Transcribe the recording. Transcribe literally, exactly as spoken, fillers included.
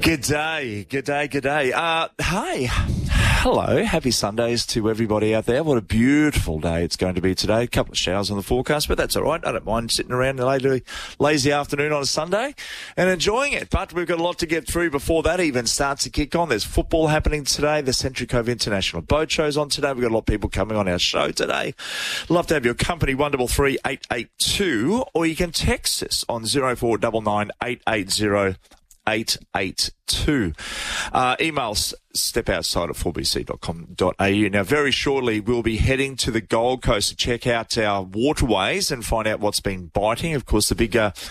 Good day, good day, good day. Uh, hi, hello, happy Sundays to everybody out there. What a beautiful day it's going to be today. A couple of showers on the forecast, but that's all right. I don't mind sitting around a lazy, lazy afternoon on a Sunday and enjoying it. But we've got a lot to get through before that even starts to kick on. There's football happening today. The Century Cove International Boat Show's on today. We've got a lot of people coming on our show today. Love to have your company, one double three eight eight two, or you can text us on zero four nine nine eight eight zero eight eight two. Uh, emails step outside at four b c dot com dot a u. Now, very shortly, we'll be heading to the Gold Coast to check out our waterways and find out what's been biting. Of course, the big uh,